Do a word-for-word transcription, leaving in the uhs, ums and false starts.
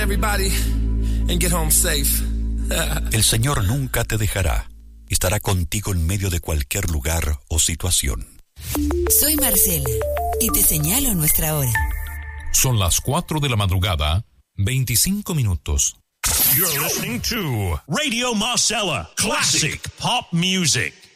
everybody and get home safe. El Señor nunca te dejará. Estará contigo en medio de cualquier lugar o situación. Soy Marcela y te señalo nuestra hora. Son las cuatro de la madrugada, veinticinco minutos. You're listening to Radio Marcella, classic pop music.